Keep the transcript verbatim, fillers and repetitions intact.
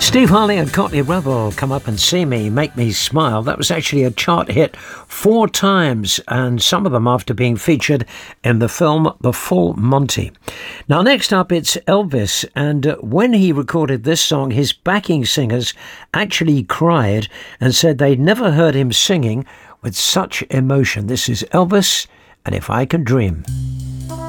Steve Harley and Courtney Rebel, Come Up and See Me, Make Me Smile. That was actually a chart hit four times, and some of them after being featured in the film The Full Monty. Now, next up, it's Elvis, and uh, when he recorded this song, his backing singers actually cried and said they'd never heard him singing with such emotion. This is Elvis, and If I Can Dream.